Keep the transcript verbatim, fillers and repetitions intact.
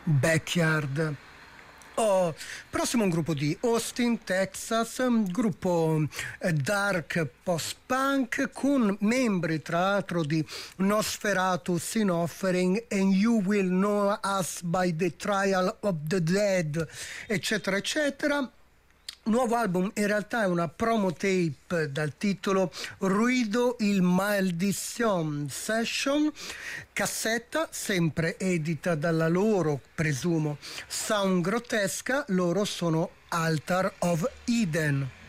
Backyard. Oh, prossimo un gruppo di Austin, Texas, un gruppo eh, dark post-punk con membri tra l'altro di Nosferatu, Sin Offering, And You Will Know Us by the Trial of the Dead, eccetera eccetera. Nuovo album, in realtà è una promo tape dal titolo Ruido il Maldición Session, cassetta sempre edita dalla loro, presumo, Sound Grotesca. Loro sono Altar of Eden.